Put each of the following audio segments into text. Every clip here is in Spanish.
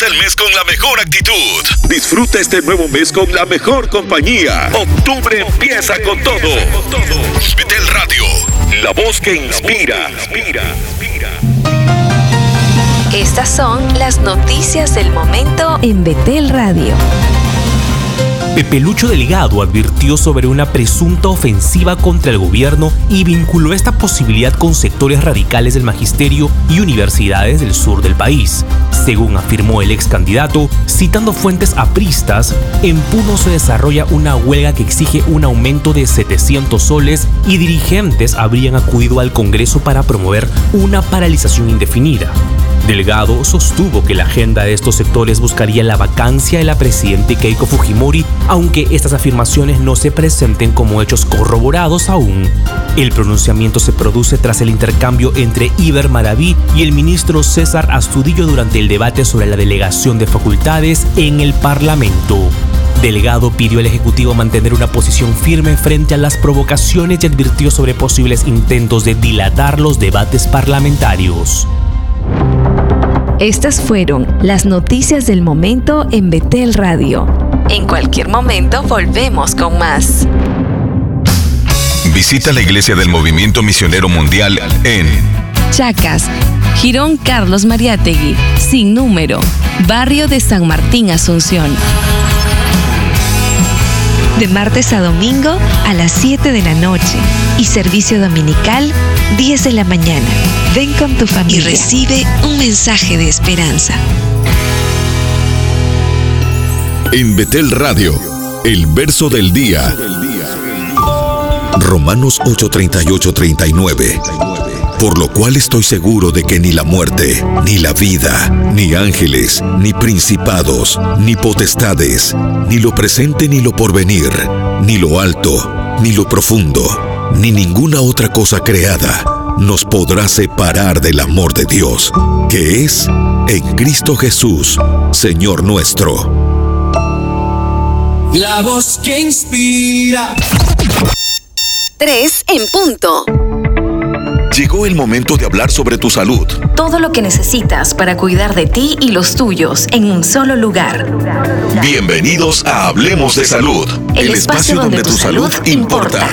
Empieza el mes con la mejor actitud. Disfruta este nuevo mes con la mejor compañía. Octubre empieza con todo. Betel Radio, la voz que inspira. Estas son las noticias del momento en Betel Radio. Pepe Lucho Delgado advirtió sobre una presunta ofensiva contra el gobierno y vinculó esta posibilidad con sectores radicales del magisterio y universidades del sur del país. Según afirmó el ex candidato, citando fuentes apristas, en Puno se desarrolla una huelga que exige un aumento de 700 soles y dirigentes habrían acudido al Congreso para promover una paralización indefinida. Delgado sostuvo que la agenda de estos sectores buscaría la vacancia de la presidenta Keiko Fujimori, aunque estas afirmaciones no se presenten como hechos corroborados aún. El pronunciamiento se produce tras el intercambio entre Iber Maraví y el ministro César Astudillo durante el debate sobre la delegación de facultades en el Parlamento. Delgado pidió al Ejecutivo mantener una posición firme frente a las provocaciones y advirtió sobre posibles intentos de dilatar los debates parlamentarios. Estas fueron las noticias del momento en Betel Radio. En cualquier momento volvemos con más. Visita la Iglesia del Movimiento Misionero Mundial en Chacas, Jirón Carlos Mariátegui, sin número, barrio de San Martín, Asunción. De martes a domingo a las 7 de la noche y servicio dominical 10 de la mañana. Ven con tu familia y recibe un mensaje de esperanza. En Betel Radio, el verso del día. Romanos 8:38-39. Por lo cual estoy seguro de que ni la muerte, ni la vida, ni ángeles, ni principados, ni potestades, ni lo presente ni lo porvenir, ni lo alto, ni lo profundo, ni ninguna otra cosa creada nos podrá separar del amor de Dios, que es en Cristo Jesús, Señor nuestro. La voz que inspira. 3 en punto. Llegó el momento de hablar sobre tu salud. Todo lo que necesitas para cuidar de ti y los tuyos en un solo lugar. Bienvenidos a Hablemos de Salud, el espacio donde tu salud importa.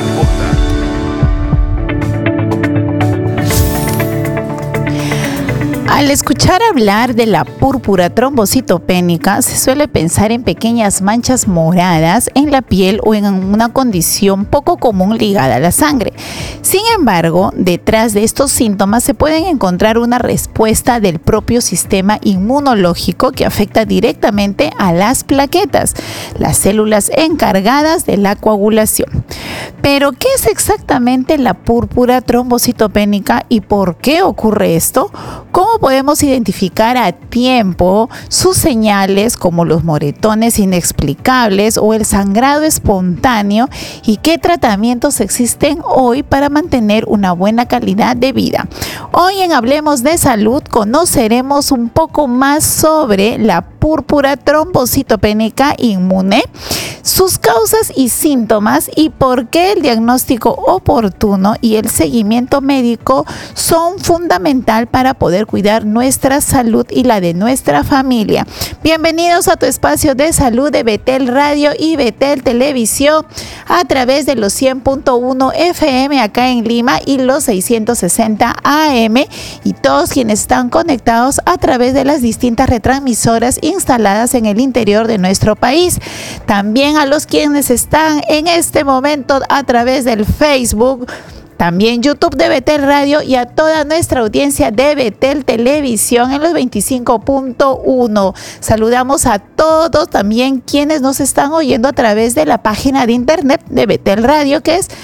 Al escuchar hablar de la púrpura trombocitopénica, se suele pensar en pequeñas manchas moradas en la piel o en una condición poco común ligada a la sangre. Sin embargo, detrás de estos síntomas se pueden encontrar una respuesta del propio sistema inmunológico que afecta directamente a las plaquetas, las células encargadas de la coagulación. Pero, ¿qué es exactamente la púrpura trombocitopénica y por qué ocurre esto? ¿Cómo podemos identificar a tiempo sus señales como los moretones inexplicables o el sangrado espontáneo? ¿Y qué tratamientos existen hoy para mantener una buena calidad de vida? Hoy en Hablemos de Salud conoceremos un poco más sobre la púrpura trombocitopénica inmune, sus causas y síntomas y por qué el diagnóstico oportuno y el seguimiento médico son fundamental para poder cuidar nuestra salud y la de nuestra familia. Bienvenidos a tu espacio de salud de Betel Radio y Betel Televisión a través de los 100.1 FM acá en Lima y los 660 AM y todos quienes están conectados a través de las distintas retransmisoras instaladas en el interior de nuestro país. También a los quienes están en este momento a través del Facebook, también YouTube de Betel Radio y a toda nuestra audiencia de Betel Televisión en los 25.1. Saludamos a todos también quienes nos están oyendo a través de la página de internet de Betel Radio, que es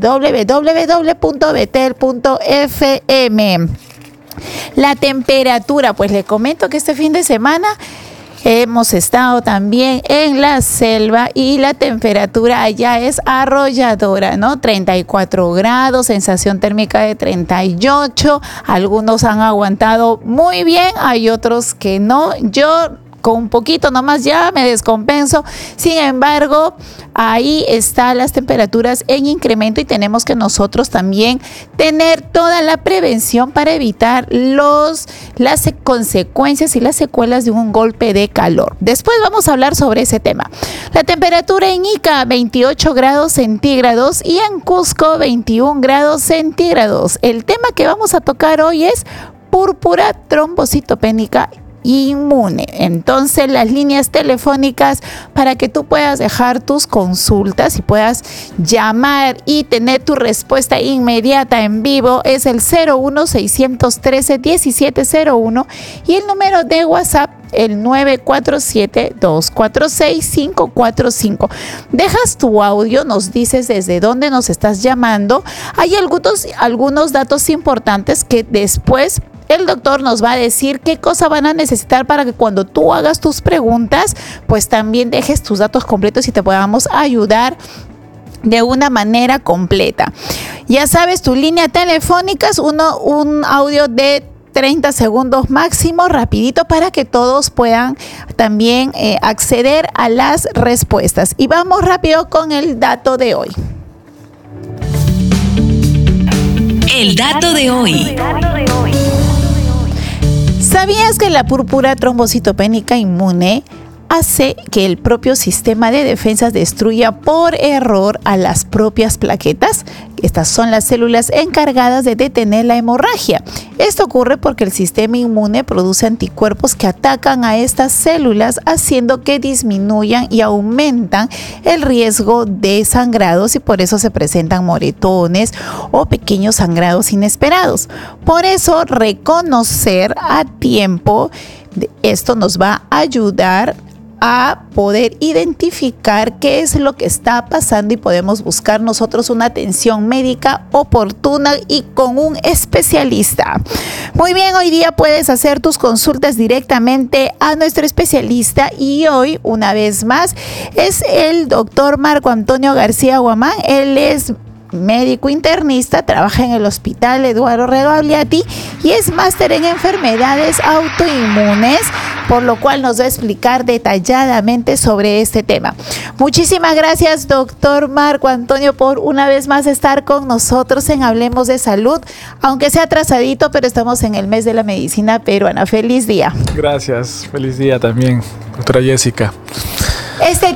www.betel.fm. La temperatura, pues le comento que este fin de semana hemos estado también en la selva y la temperatura allá es arrolladora, ¿no? 34 grados, sensación térmica de 38. Algunos han aguantado muy bien, hay otros que no. Yo con un poquito nomás ya me descompenso. Sin embargo, ahí están las temperaturas en incremento y tenemos que nosotros también tener toda la prevención para evitar las consecuencias y las secuelas de un golpe de calor. Después vamos a hablar sobre ese tema. La temperatura en Ica, 28 grados centígrados y en Cusco, 21 grados centígrados. El tema que vamos a tocar hoy es púrpura trombocitopénica inmune. Entonces, las líneas telefónicas para que tú puedas dejar tus consultas y puedas llamar y tener tu respuesta inmediata en vivo es el 01-613-1701 y el número de WhatsApp el 947-246-545. Dejas tu audio, nos dices desde dónde nos estás llamando. Hay algunos datos importantes que después el doctor nos va a decir qué cosa van a necesitar para que cuando tú hagas tus preguntas, pues también dejes tus datos completos y te podamos ayudar de una manera completa. Ya sabes, tu línea telefónica es un audio de 30 segundos máximo, rapidito, para que todos puedan también acceder a las respuestas. Y vamos rápido con el dato de hoy. El dato de hoy. ¿Sabías que la púrpura trombocitopénica inmune hace que el propio sistema de defensas destruya por error a las propias plaquetas? Estas son las células encargadas de detener la hemorragia. Esto ocurre porque el sistema inmune produce anticuerpos que atacan a estas células, haciendo que disminuyan y aumentan el riesgo de sangrados y por eso se presentan moretones o pequeños sangrados inesperados. Por eso, reconocer a tiempo esto nos va a ayudar a poder identificar qué es lo que está pasando y podemos buscar nosotros una atención médica oportuna y con un especialista. Muy bien, hoy día puedes hacer tus consultas directamente a nuestro especialista y hoy, una vez más, es el doctor Marco Antonio García Guamán. Él es médico internista, trabaja en el Hospital Eduardo Regagliati y es máster en enfermedades autoinmunes, por lo cual nos va a explicar detalladamente sobre este tema. Muchísimas gracias, doctor Marco Antonio, por una vez más estar con nosotros en Hablemos de Salud, aunque sea atrasadito, pero estamos en el mes de la medicina peruana. Feliz día. Gracias, feliz día también, doctora Jessica. Este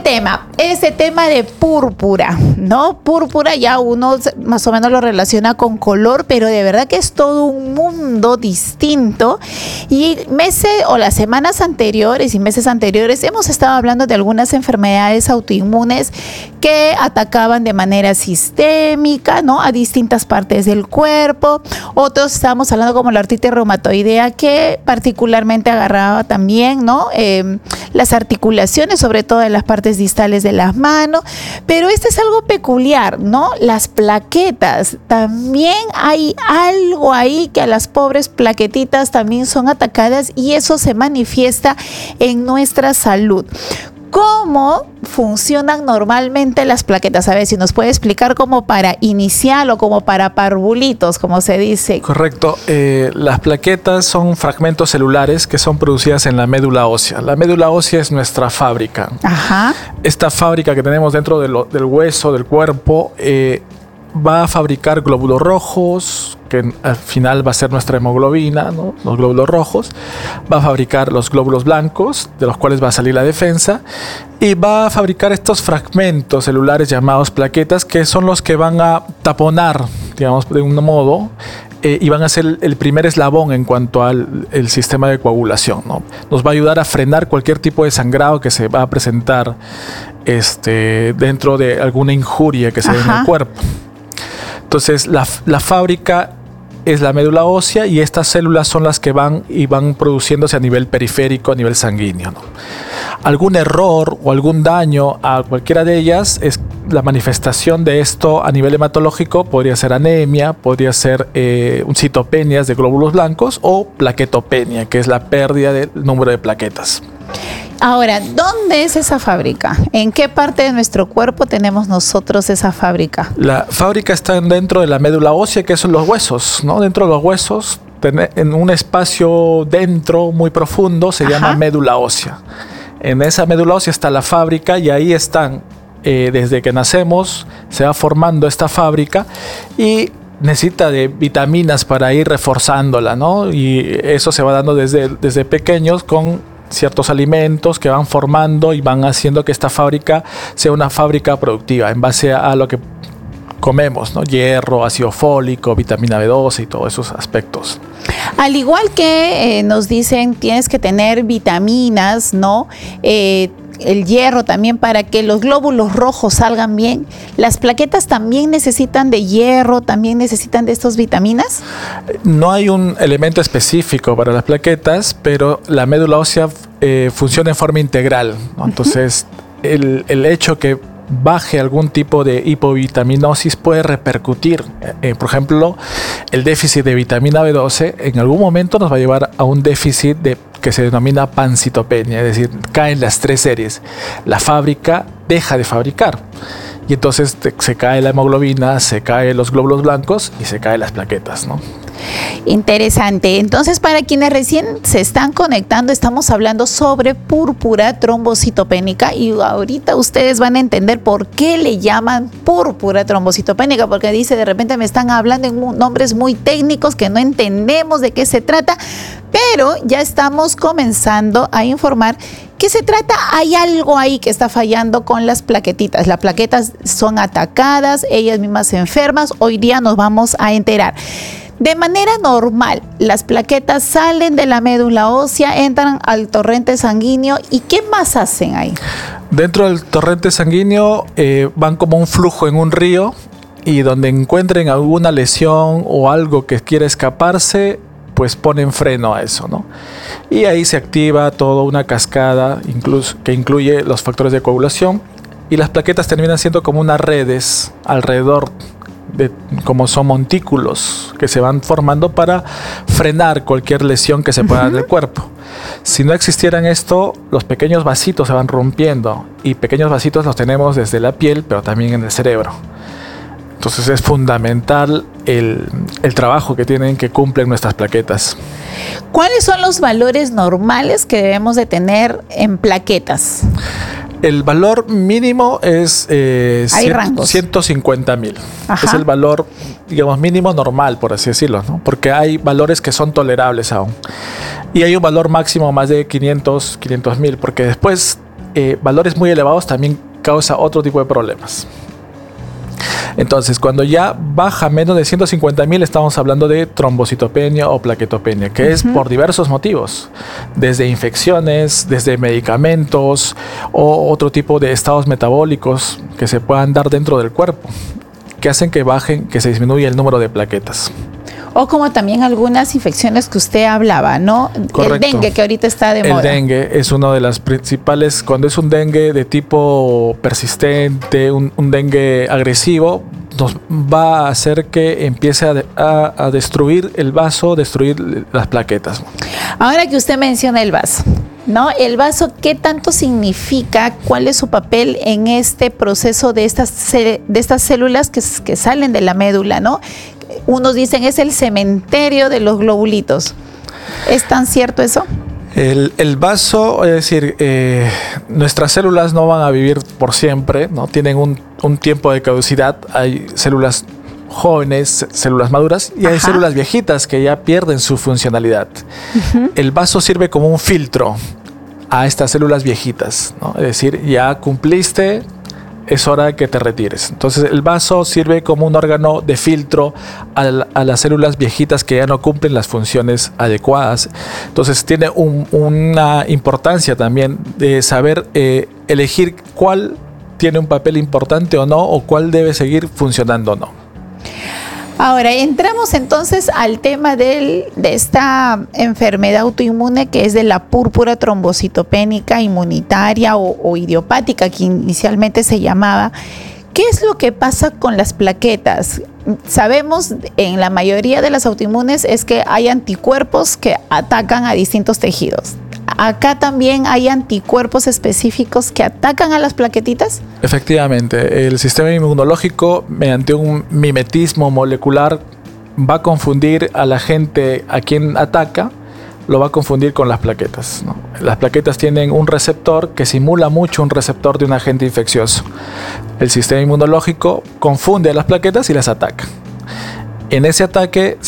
tema de púrpura, ¿no? Púrpura ya uno más o menos lo relaciona con color, pero de verdad que es todo un mundo distinto. Y las semanas anteriores y meses anteriores hemos estado hablando de algunas enfermedades autoinmunes que atacaban de manera sistémica, ¿no? A distintas partes del cuerpo. Otros estábamos hablando como la artritis reumatoidea, que particularmente agarraba también, ¿no? Las articulaciones, sobre todo en las partes distales de las manos, pero este es algo peculiar, ¿no? Las plaquetas, también hay algo ahí que a las pobres plaquetitas también son atacadas y eso se manifiesta en nuestra salud. ¿Cómo funcionan normalmente las plaquetas? A ver si nos puede explicar como para inicial o como para parvulitos, como se dice. Correcto. Las plaquetas son fragmentos celulares que son producidas en la médula ósea. La médula ósea es nuestra fábrica. Ajá. Esta fábrica que tenemos dentro del hueso, del cuerpo, va a fabricar glóbulos rojos, que al final va a ser nuestra hemoglobina, ¿no? Los glóbulos rojos. Va a fabricar los glóbulos blancos, de los cuales va a salir la defensa, y va a fabricar estos fragmentos celulares llamados plaquetas, que son los que van a taponar, digamos, de un modo, y van a ser el primer eslabón en cuanto al el sistema de coagulación, ¿no? Nos va a ayudar a frenar cualquier tipo de sangrado que se va a presentar dentro de alguna injuria que se dé en el cuerpo. Entonces, la fábrica es la médula ósea y estas células son las que van produciéndose a nivel periférico, a nivel sanguíneo, ¿no? Algún error o algún daño a cualquiera de ellas, es la manifestación de esto a nivel hematológico, podría ser anemia, podría ser citopenias de glóbulos blancos o plaquetopenia, que es la pérdida del número de plaquetas. Ahora, ¿dónde es esa fábrica? ¿En qué parte de nuestro cuerpo tenemos nosotros esa fábrica? La fábrica está dentro de la médula ósea, que son los huesos, ¿no? Dentro de los huesos en un espacio dentro muy profundo, se llama médula ósea. En esa médula ósea está la fábrica y ahí están, desde que nacemos, se va formando esta fábrica y necesita de vitaminas para ir reforzándola, ¿no? Y eso se va dando desde pequeños con ciertos alimentos que van formando y van haciendo que esta fábrica sea una fábrica productiva en base a lo que comemos, ¿no? Hierro, ácido fólico, vitamina B12 y todos esos aspectos. Al igual que nos dicen, tienes que tener vitaminas, ¿no? El hierro también para que los glóbulos rojos salgan bien. ¿Las plaquetas también necesitan de hierro, también necesitan de estas vitaminas? No hay un elemento específico para las plaquetas, pero la médula ósea funciona en forma integral, ¿no? Entonces, el hecho que baje algún tipo de hipovitaminosis puede repercutir. Por ejemplo, el déficit de vitamina B12 en algún momento nos va a llevar a un déficit que se denomina pancitopenia, es decir, caen las 3 series. La fábrica deja de fabricar y entonces se cae la hemoglobina, se caen los glóbulos blancos y se caen las plaquetas, ¿no? Interesante. Entonces, para quienes recién se están conectando, estamos hablando sobre púrpura trombocitopénica y ahorita ustedes van a entender por qué le llaman púrpura trombocitopénica, porque dice, de repente me están hablando en nombres muy técnicos que no entendemos de qué se trata, pero ya estamos comenzando a informar que se trata, hay algo ahí que está fallando con las plaquetitas. Las plaquetas son atacadas, ellas mismas se enferman. Hoy día nos vamos a enterar. De manera normal, las plaquetas salen de la médula ósea, entran al torrente sanguíneo. ¿Y qué más hacen ahí? Dentro del torrente sanguíneo van como un flujo en un río y donde encuentren alguna lesión o algo que quiere escaparse, pues ponen freno a eso, ¿no? Y ahí se activa toda una cascada que incluye los factores de coagulación y las plaquetas terminan siendo como unas redes alrededor como son montículos que se van formando para frenar cualquier lesión que se pueda dar del cuerpo. Si no existieran esto, los pequeños vasitos se van rompiendo y pequeños vasitos los tenemos desde la piel, pero también en el cerebro. Entonces es fundamental el trabajo que cumplen nuestras plaquetas. ¿Cuáles son los valores normales que debemos de tener en plaquetas? El valor mínimo es 150,000. Es el valor, digamos, mínimo normal, por así decirlo, ¿no? Porque hay valores que son tolerables aún. Y hay un valor máximo más de 500,000, porque después valores muy elevados también causa otro tipo de problemas. Entonces, cuando ya baja menos de 150,000, estamos hablando de trombocitopenia o plaquetopenia, que es por diversos motivos, desde infecciones, desde medicamentos o otro tipo de estados metabólicos que se puedan dar dentro del cuerpo, que hacen que se disminuya el número de plaquetas. O como también algunas infecciones que usted hablaba, ¿no? Correcto. El dengue, que ahorita está de moda. El dengue es una de las principales. Cuando es un dengue de tipo persistente, un dengue agresivo, nos va a hacer que empiece a destruir el vaso, destruir las plaquetas. Ahora que usted menciona el vaso, ¿no? El vaso, ¿qué tanto significa? ¿Cuál es su papel en este proceso de estas células que salen de la médula, ¿no? Unos dicen es el cementerio de los globulitos. ¿Es tan cierto eso? El vaso, es decir, nuestras células no van a vivir por siempre, ¿no? Tienen un tiempo de caducidad. Hay células jóvenes, células maduras y hay células viejitas que ya pierden su funcionalidad. El vaso sirve como un filtro a estas células viejitas, ¿no? Es decir, ya cumpliste, es hora de que te retires. Entonces el vaso sirve como un órgano de filtro a las células viejitas que ya no cumplen las funciones adecuadas. Entonces tiene una importancia también de saber elegir cuál tiene un papel importante o no, o cuál debe seguir funcionando o no. Ahora, entramos entonces al tema de esta enfermedad autoinmune que es de la púrpura trombocitopénica inmunitaria o idiopática, que inicialmente se llamaba. ¿Qué es lo que pasa con las plaquetas? Sabemos en la mayoría de las autoinmunes es que hay anticuerpos que atacan a distintos tejidos. ¿Acá también hay anticuerpos específicos que atacan a las plaquetitas? Efectivamente, el sistema inmunológico, mediante un mimetismo molecular, va a confundir a la gente a quien ataca, lo va a confundir con las plaquetas, ¿no? Las plaquetas tienen un receptor que simula mucho un receptor de un agente infeccioso. El sistema inmunológico confunde a las plaquetas y las ataca. En ese ataque,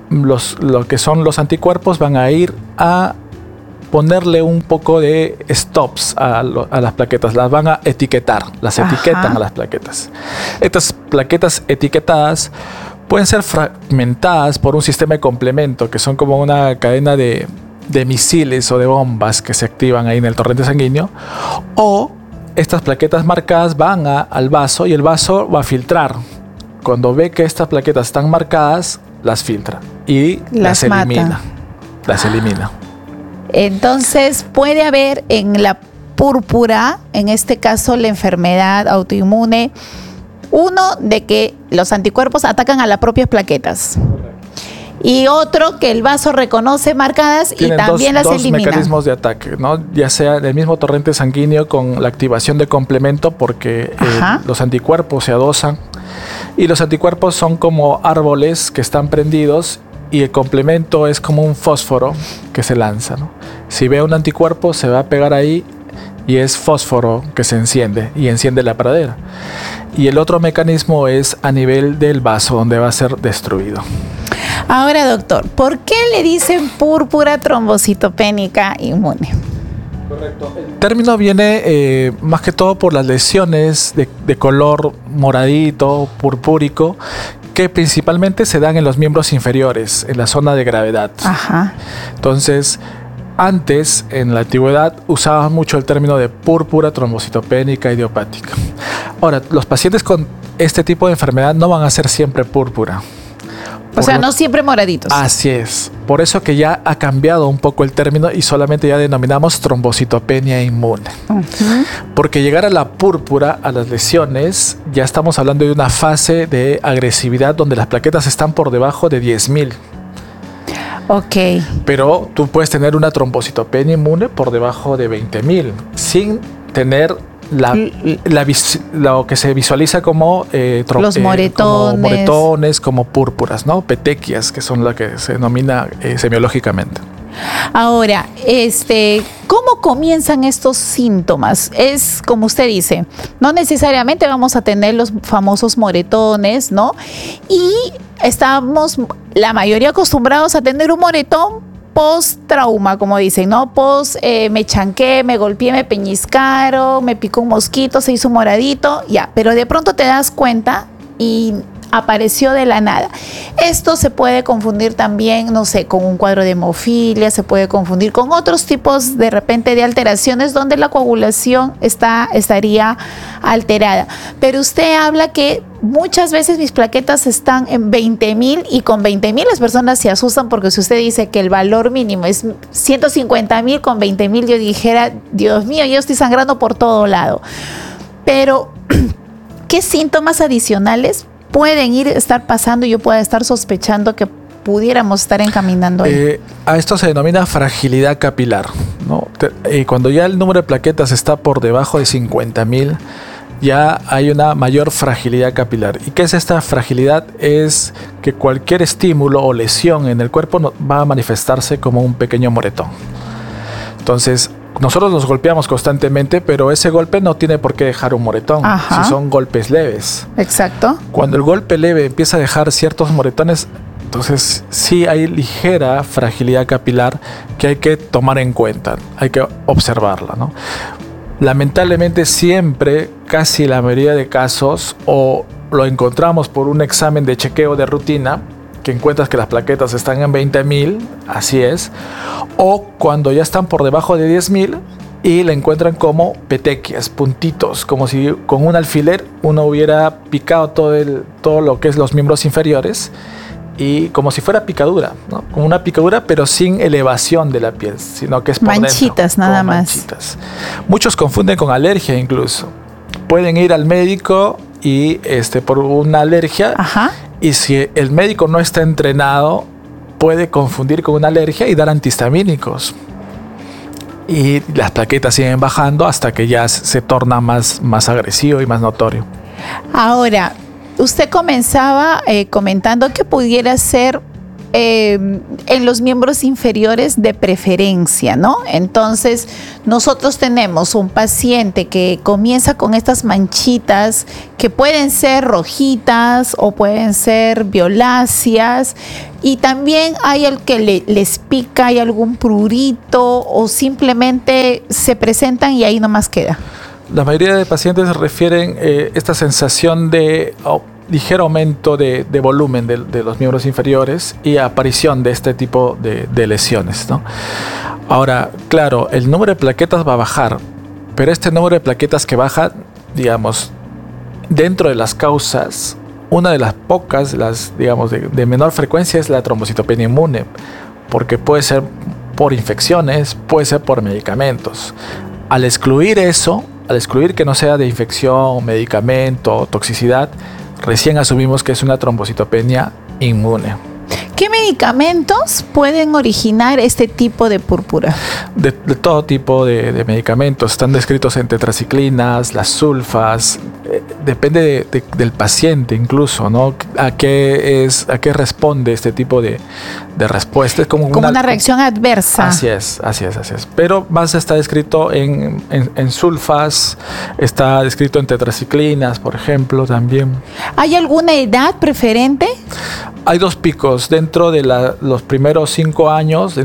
lo que son los anticuerpos van a ir a ponerle un poco de stops a las plaquetas, las van a etiquetar, las etiquetan a las plaquetas. Estas plaquetas etiquetadas pueden ser fragmentadas por un sistema de complemento, que son como una cadena de misiles o de bombas que se activan ahí en el torrente sanguíneo, o estas plaquetas marcadas van al vaso y el vaso va a filtrar. Cuando ve que estas plaquetas están marcadas, las filtra y las elimina. Las elimina. Entonces puede haber en la púrpura, en este caso la enfermedad autoinmune, uno de que los anticuerpos atacan a las propias plaquetas. Y otro que el vaso reconoce marcadas y también las elimina. Dos mecanismos de ataque, ¿no? Ya sea del mismo torrente sanguíneo con la activación de complemento, porque los anticuerpos se adosan. Y los anticuerpos son como árboles que están prendidos y el complemento es como un fósforo que se lanza, ¿no? Si ve un anticuerpo se va a pegar ahí y es fósforo que se enciende y enciende la pradera. Y el otro mecanismo es a nivel del vaso, donde va a ser destruido. Ahora, doctor, ¿por qué le dicen púrpura trombocitopénica inmune? Correcto. El término viene más que todo por las lesiones de color moradito, purpúrico, que principalmente se dan en los miembros inferiores, en la zona de gravedad. Entonces, antes, en la antigüedad, usaban mucho el término de púrpura trombocitopénica idiopática. Ahora, los pacientes con este tipo de enfermedad no van a ser siempre púrpura. No siempre moraditos. Así es. Por eso que ya ha cambiado un poco el término y solamente ya denominamos trombocitopenia inmune. Porque llegar a la púrpura, a las lesiones, ya estamos hablando de una fase de agresividad donde las plaquetas están por debajo de 10.000. Ok. Pero tú puedes tener una trombocitopenia inmune por debajo de 20.000 sin tener lo que se visualiza como los moretones, como moretones, como púrpuras, ¿no? Petequias, que son lo que se denomina semiológicamente. Ahora, ¿cómo comienzan estos síntomas? Es como usted dice, no necesariamente vamos a tener los famosos moretones, ¿no? Y estamos la mayoría acostumbrados a tener un moretón post-trauma, como dicen, ¿no? Me chanqué, me golpeé, me peñiscaron, me picó un mosquito, se hizo moradito, ya. Pero de pronto te das cuenta y apareció de la nada. Esto se puede confundir también, no sé, con un cuadro de hemofilia, se puede confundir con otros tipos de repente de alteraciones donde la coagulación estaría alterada. Pero usted habla que muchas veces mis plaquetas están en 20.000 y con 20.000 las personas se asustan porque si usted dice que el valor mínimo es 150.000, con 20.000 yo dijera, Dios mío, yo estoy sangrando por todo Pero, ¿qué síntomas adicionales pueden estar pasando y yo pueda estar sospechando que pudiéramos estar encaminando ahí? A esto se denomina fragilidad capilar, ¿no? Cuando ya el número de plaquetas está por debajo de 50.000, ya hay una mayor fragilidad capilar. ¿Y qué es esta fragilidad? Es que cualquier estímulo o lesión en el cuerpo va a manifestarse como un pequeño moretón. Entonces, nosotros nos golpeamos constantemente, pero ese golpe no tiene por qué dejar un moretón, si son golpes leves. Exacto. Cuando el golpe leve empieza a dejar ciertos moretones, entonces sí hay ligera fragilidad capilar que hay que tomar en cuenta, hay que observarla, ¿no? Lamentablemente siempre, casi la mayoría de casos, o lo encontramos por un examen de chequeo de rutina, que encuentras que las plaquetas están en 20.000, así es, o cuando ya están por debajo de 10.000 y la encuentran como petequias, puntitos, como si con un alfiler uno hubiera picado todo lo que es los miembros inferiores y como si fuera picadura, ¿no? Como una picadura pero sin elevación de la piel, sino que es por manchitas dentro, nada más. Manchitas. Muchos confunden con alergia incluso. Pueden ir al médico y por una alergia. Y si el médico no está entrenado, puede confundir con una alergia y dar antihistamínicos. Y las plaquetas siguen bajando hasta que ya se torna más agresivo y más notorio. Ahora, usted comenzaba comentando que pudiera ser en los miembros inferiores de preferencia, ¿no? Entonces, nosotros tenemos un paciente que comienza con estas manchitas que pueden ser rojitas o pueden ser violáceas, y también hay el que les pica, hay algún prurito o simplemente se presentan y ahí nomás queda. La mayoría de pacientes refieren esta sensación de ligero aumento de volumen de los miembros inferiores y aparición de este tipo de lesiones, ¿no? Ahora, claro, el número de plaquetas va a bajar, pero este número de plaquetas que baja, digamos, dentro de las causas, una de las pocas, digamos, de menor frecuencia es la trombocitopenia inmune, porque puede ser por infecciones, puede ser por medicamentos. Al excluir eso, al excluir que no sea de infección, medicamento, toxicidad, recién asumimos que es una trombocitopenia inmune. ¿Qué medicamentos pueden originar este tipo de púrpura? De todo tipo de medicamentos. Están descritos en tetraciclinas, las sulfas. Depende del paciente incluso, ¿no? ¿A qué responde este tipo de respuesta? Es como una reacción adversa. Así es. Pero más está descrito en sulfas, está descrito en tetraciclinas, por ejemplo, también. ¿Hay alguna edad preferente? Hay dos picos dentro de los primeros 5 años,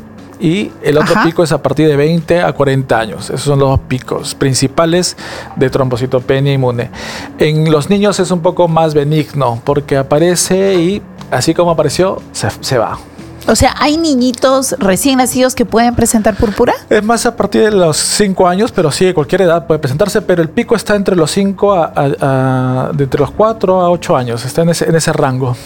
y el otro pico es a partir de 20 a 40 años. Esos son los dos picos principales de trombocitopenia inmune. En los niños es un poco más benigno porque aparece y así como apareció, se va. O sea, ¿hay niñitos recién nacidos que pueden presentar púrpura? Es más a partir de los 5 años, pero sí, de cualquier edad puede presentarse, pero el pico está entre los 5 de entre los 4 a 8 años, está en ese rango.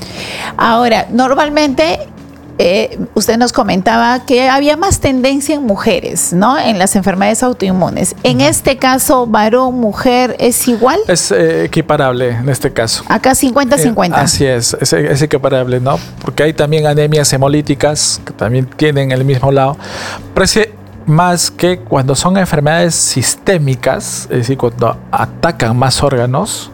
Ahora, normalmente usted nos comentaba que había más tendencia en mujeres, ¿no? En las enfermedades autoinmunes. En este caso, varón, mujer, ¿es igual? Es equiparable en este caso. Acá 50-50. Así es equiparable, ¿no? Porque hay también anemias hemolíticas que también tienen el mismo lado. Parece más que cuando son enfermedades sistémicas, es decir, cuando atacan más órganos,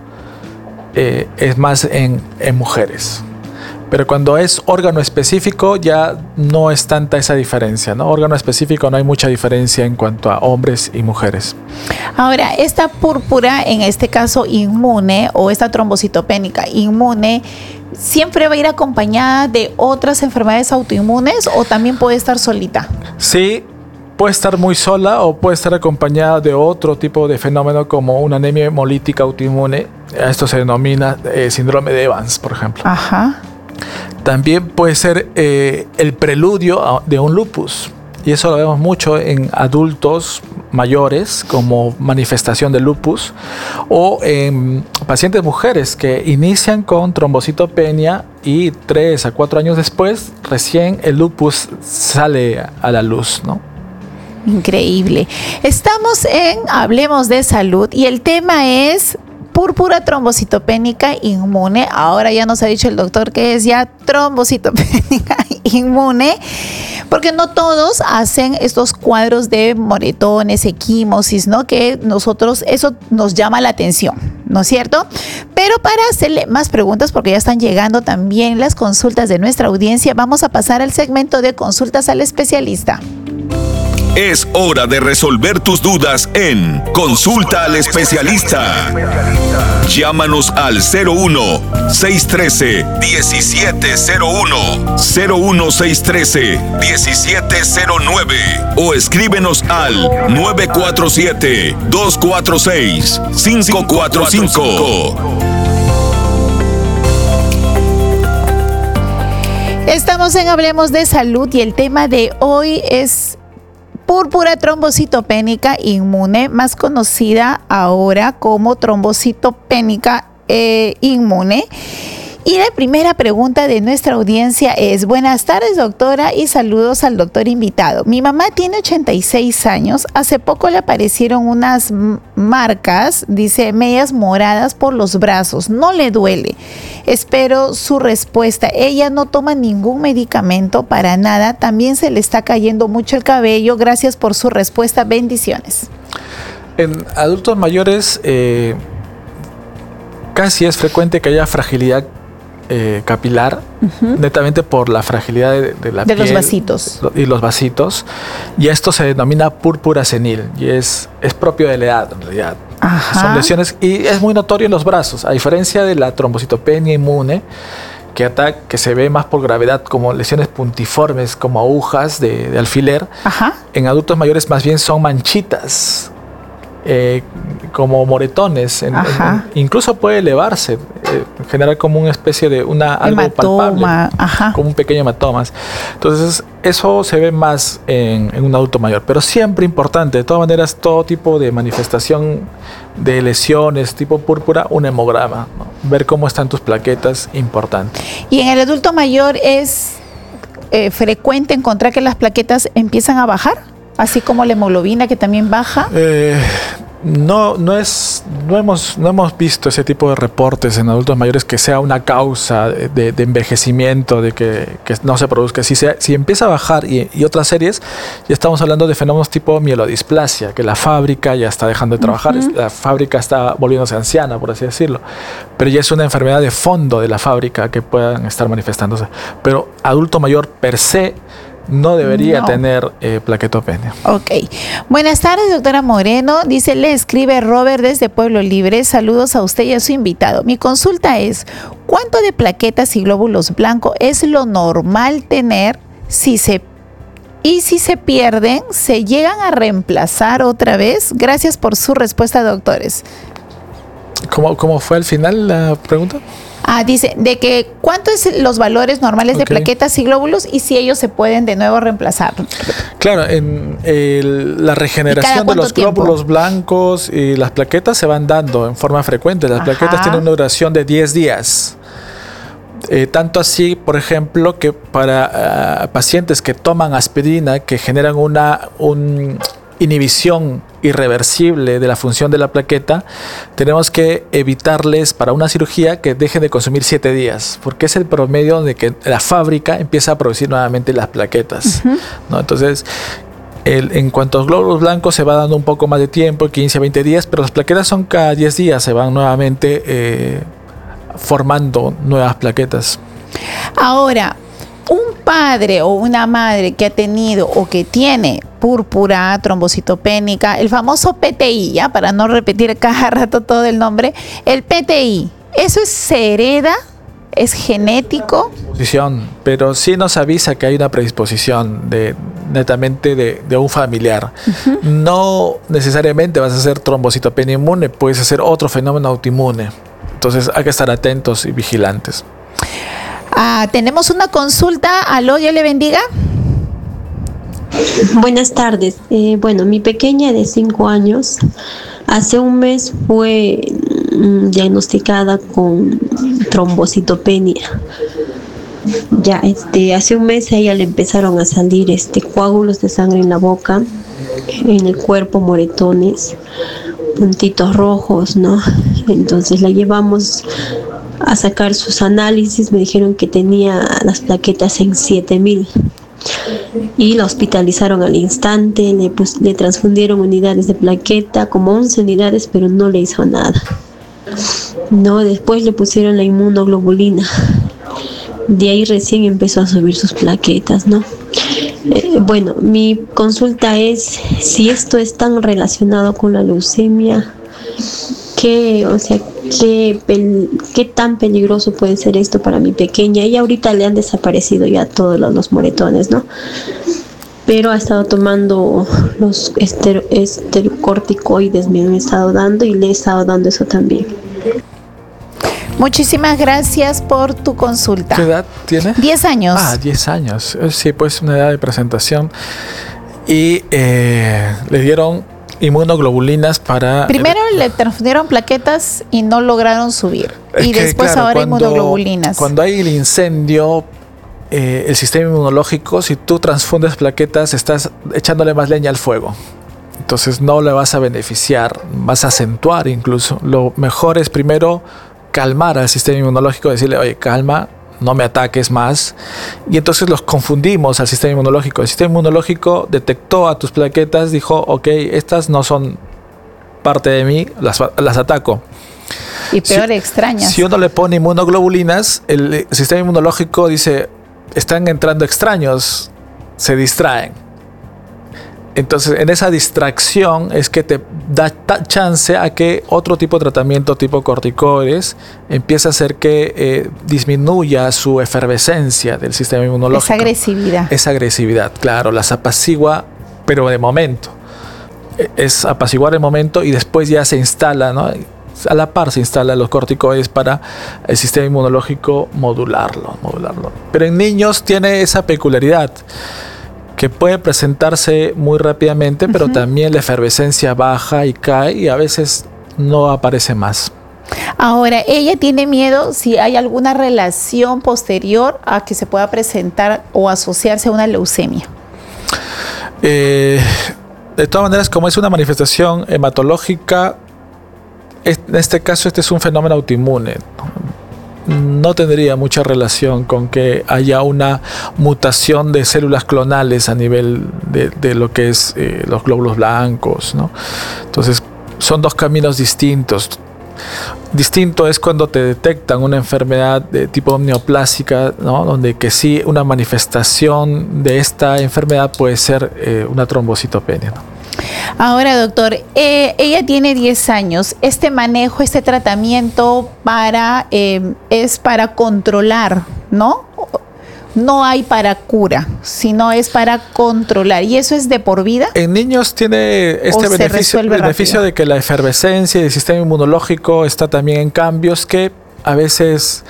es más en mujeres. Pero cuando es órgano específico ya no es tanta esa diferencia, ¿no? Órgano específico no hay mucha diferencia en cuanto a hombres y mujeres. Ahora, esta púrpura, en este caso inmune, o esta trombocitopénica inmune, ¿siempre va a ir acompañada de otras enfermedades autoinmunes o también puede estar solita? Sí, puede estar muy sola o puede estar acompañada de otro tipo de fenómeno como una anemia hemolítica autoinmune. Esto se denomina síndrome de Evans, por ejemplo. Ajá. También puede ser el preludio de un lupus, y eso lo vemos mucho en adultos mayores como manifestación de lupus, o en pacientes mujeres que inician con trombocitopenia y 3 a 4 años después recién el lupus sale a la luz, ¿no? Increíble. Estamos en Hablemos de Salud y el tema es púrpura trombocitopénica inmune. Ahora ya nos ha dicho el doctor que es ya trombocitopénica inmune, porque no todos hacen estos cuadros de moretones, equimosis, ¿no? Que nosotros, eso nos llama la atención, ¿no es cierto? Pero para hacerle más preguntas, porque ya están llegando también las consultas de nuestra audiencia, vamos a pasar al segmento de consultas al especialista. Es hora de resolver tus dudas en Consulta al Especialista. Llámanos al 01-613-1701, 01-613-1709 o escríbenos al 947-246-545. Estamos en Hablemos de Salud y el tema de hoy es púrpura trombocitopénica inmune, más conocida ahora como trombocitopénica inmune. Y la primera pregunta de nuestra audiencia es: buenas tardes, doctora, y saludos al doctor invitado. Mi mamá tiene 86 años. Hace poco le aparecieron unas marcas, dice, medias moradas por los brazos. No le duele. Espero su respuesta. Ella no toma ningún medicamento para nada. También se le está cayendo mucho el cabello. Gracias por su respuesta. Bendiciones. En adultos mayores, acá sí es frecuente que haya fragilidad capilar, netamente por la fragilidad de la piel. De los vasitos. Y los vasitos. Y esto se denomina púrpura senil. Y es propio de la edad, en realidad. Ajá. Son lesiones, y es muy notorio en los brazos, a diferencia de la trombocitopenia inmune, que se ve más por gravedad como lesiones puntiformes, como agujas de alfiler. Ajá. En adultos mayores más bien son manchitas, como moretones, incluso puede elevarse, generar como una especie de algo palpable, como un pequeño hematoma. Entonces eso se ve más en un adulto mayor, pero siempre importante, de todas maneras, todo tipo de manifestación de lesiones tipo púrpura, un hemograma, ¿no? Ver cómo están tus plaquetas, importante. Y en el adulto mayor es frecuente encontrar que las plaquetas empiezan a bajar, así como la hemoglobina, que también baja. No hemos visto ese tipo de reportes en adultos mayores que sea una causa de envejecimiento, de que no se produzca. Si empieza a bajar y otras series, ya estamos hablando de fenómenos tipo mielodisplasia, que la fábrica ya está dejando de trabajar, la fábrica está volviéndose anciana, por así decirlo, pero ya es una enfermedad de fondo de la fábrica que puedan estar manifestándose. Pero adulto mayor per se no debería tener plaquetopenia. Ok. Buenas tardes, doctora Moreno. Dice, le escribe Robert desde Pueblo Libre. Saludos a usted y a su invitado. Mi consulta es, ¿cuánto de plaquetas y glóbulos blancos es lo normal tener? Si se pierden, ¿se llegan a reemplazar otra vez? Gracias por su respuesta, doctores. ¿Cómo fue al final la pregunta? Dice, de que cuánto es los valores normales de plaquetas y glóbulos y si ellos se pueden de nuevo reemplazar. Claro, la regeneración de los glóbulos blancos y las plaquetas se van dando en forma frecuente. Las plaquetas tienen una duración de 10 días. Tanto así, por ejemplo, que para pacientes que toman aspirina, que generan una inhibición irreversible de la función de la plaqueta, tenemos que evitarles para una cirugía que dejen de consumir 7 días, porque es el promedio de que la fábrica empieza a producir nuevamente las plaquetas, ¿no? Entonces, en cuanto a los glóbulos blancos se va dando un poco más de tiempo, 15 a 20 días, pero las plaquetas son cada 10 días, se van nuevamente formando nuevas plaquetas. Ahora, un padre o una madre que ha tenido o que tiene púrpura trombocitopénica, el famoso PTI, ya para no repetir cada rato todo el nombre, el PTI, ¿eso se hereda? ¿Es genético? Pero sí nos avisa que hay una predisposición netamente de un familiar. No necesariamente vas a hacer trombocitopenia inmune, puedes hacer otro fenómeno autoinmune. Entonces hay que estar atentos y vigilantes. Tenemos una consulta. Aló, Dios le bendiga. Buenas tardes. Bueno, mi pequeña de 5 años hace un mes fue diagnosticada con trombocitopenia. Ya, hace un mes a ella le empezaron a salir coágulos de sangre en la boca, en el cuerpo, moretones, puntitos rojos, ¿no? Entonces la llevamos a sacar sus análisis, me dijeron que tenía las plaquetas en 7000 y la hospitalizaron al instante, le transfundieron unidades de plaqueta, como 11 unidades, pero no le hizo nada. No, después le pusieron la inmunoglobulina, de ahí recién empezó a subir sus plaquetas, ¿no? Bueno, mi consulta es si esto es tan relacionado con la leucemia, ¿qué tan peligroso puede ser esto para mi pequeña? Y ahorita le han desaparecido ya todos los moretones, ¿no? Pero ha estado tomando los esterocorticoides, me han estado dando y le he estado dando eso también. Muchísimas gracias por tu consulta. ¿Qué edad tiene? 10 años. 10 años. Sí, pues una edad de presentación. Y le dieron inmunoglobulinas para... Primero le transfundieron plaquetas y no lograron subir. Y después ahora inmunoglobulinas. Cuando hay el incendio, el sistema inmunológico, si tú transfundes plaquetas, estás echándole más leña al fuego. Entonces no le vas a beneficiar, vas a acentuar incluso. Lo mejor es primero calmar al sistema inmunológico, decirle, oye, calma, no me ataques más. Y entonces los confundimos al sistema inmunológico. El sistema inmunológico detectó a tus plaquetas, dijo, ok, estas no son parte de mí, las ataco. Y peor extrañas. Si uno le pone inmunoglobulinas, el sistema inmunológico dice, están entrando extraños, se distraen. Entonces, en esa distracción es que te da chance a que otro tipo de tratamiento tipo corticoides empiece a hacer que disminuya su efervescencia del sistema inmunológico. Esa agresividad. Esa agresividad, claro, las apacigua, pero de momento. Es apaciguar el momento y después ya se instala, ¿no? A la par se instalan los corticoides para el sistema inmunológico modularlo. Pero en niños tiene esa peculiaridad, que puede presentarse muy rápidamente, pero también la efervescencia baja y cae y a veces no aparece más. Ahora, ella tiene miedo si hay alguna relación posterior a que se pueda presentar o asociarse a una leucemia. De todas maneras, como es una manifestación hematológica, en este caso este es un fenómeno autoinmune. No tendría mucha relación con que haya una mutación de células clonales a nivel de lo que es los glóbulos blancos, ¿no? Entonces, son dos caminos distintos. Distinto es cuando te detectan una enfermedad de tipo neoplásica, ¿no? Donde que sí una manifestación de esta enfermedad puede ser una trombocitopenia, ¿no? Ahora, doctor, ella tiene 10 años. Este manejo, este tratamiento es para controlar, ¿no? No hay para cura, sino es para controlar. ¿Y eso es de por vida? En niños tiene este beneficio de que la efervescencia y el sistema inmunológico está también en cambios que a veces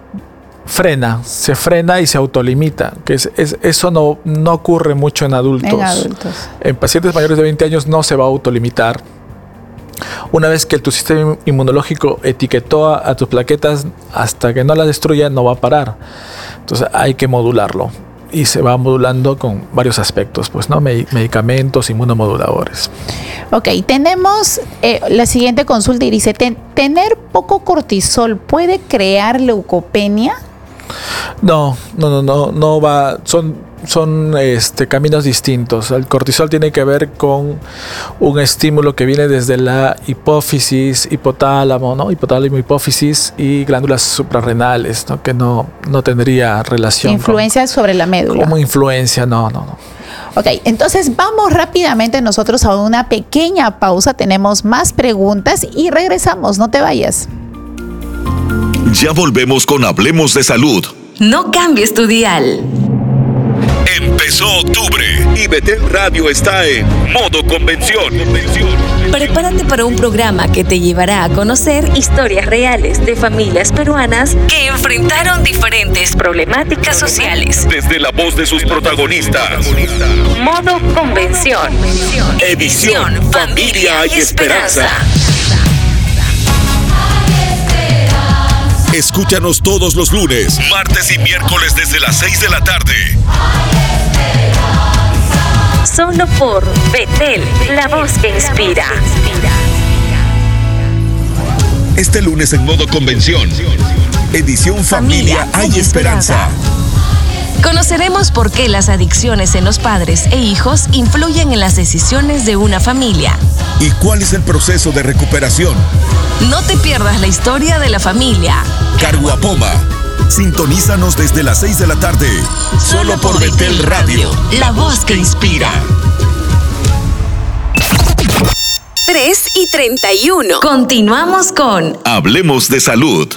se frena y se autolimita, que eso no ocurre mucho en adultos. En pacientes mayores de 20 años no se va a autolimitar. Una vez que tu sistema inmunológico etiquetó a tus plaquetas, hasta que no las destruya, no va a parar. Entonces hay que modularlo. Y se va modulando con varios aspectos, pues, ¿no? Medicamentos, inmunomoduladores. Ok, tenemos la siguiente consulta y dice, ¿tener poco cortisol puede crear leucopenia? No va, son caminos distintos. El cortisol tiene que ver con un estímulo que viene desde la hipófisis, hipotálamo, ¿no? Hipotálamo, hipófisis y glándulas suprarrenales, ¿no? Que no tendría relación. Influencia sobre la médula. Como influencia, no. Ok, entonces vamos rápidamente nosotros a una pequeña pausa. Tenemos más preguntas y regresamos. No te vayas. Ya volvemos con Hablemos de Salud. No cambies tu dial. Empezó octubre y Betel Radio está en modo convención. Prepárate para un programa que te llevará a conocer historias reales de familias peruanas que enfrentaron diferentes problemáticas sociales. Desde la voz de sus protagonistas. Modo convención. Edición Familia y Esperanza. Escúchanos todos los lunes, martes y miércoles desde las 6 de la tarde. Solo por Betel, la voz que inspira. Este lunes en modo convención. Edición Familia hay Esperanza. Conoceremos por qué las adicciones en los padres e hijos influyen en las decisiones de una familia. ¿Y cuál es el proceso de recuperación? No te pierdas la historia de la familia. Caruapoma. Sintonízanos desde las 6 de la tarde. Solo por Betel Radio. La voz que inspira. 3:31. Continuamos con Hablemos de Salud.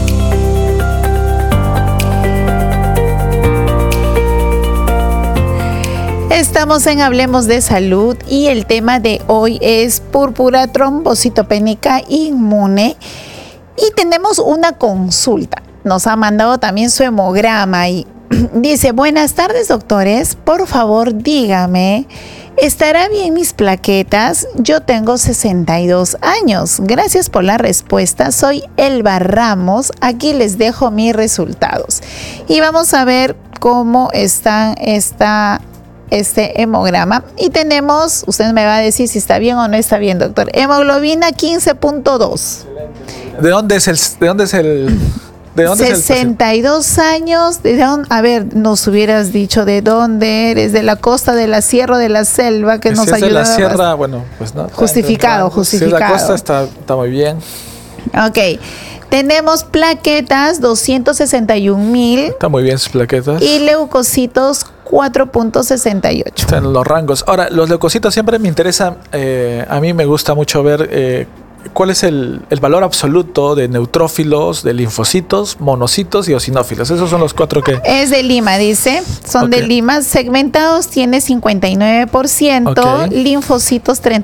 Estamos en Hablemos de Salud y el tema de hoy es púrpura trombocitopénica inmune y tenemos una consulta. Nos ha mandado también su hemograma y dice: buenas tardes, doctores, por favor dígame, ¿estará bien mis plaquetas? Yo tengo 62 años. Gracias por la respuesta. Soy Elba Ramos. Aquí les dejo mis resultados. Y vamos a ver cómo están este hemograma. Y tenemos, usted me va a decir si está bien o no está bien, doctor. Hemoglobina 15.2. ¿De dónde es el 62 años. ¿De dónde? A ver, nos hubieras dicho de dónde eres, de la costa, de la sierra, de la selva, que nos ayuda. De la sierra, bueno, pues no. Justificado. Si es la costa está muy bien. Ok. Tenemos plaquetas, 261,000. Está muy bien sus plaquetas. Y leucocitos, 4.68. Están en los rangos. Ahora, los leucocitos siempre me interesan. A mí me gusta mucho ver cuál es el valor absoluto de neutrófilos, de linfocitos, monocitos y eosinófilos. Esos son los 4 que... Es de Lima, dice. Son de Lima. Segmentados tiene 59%, linfocitos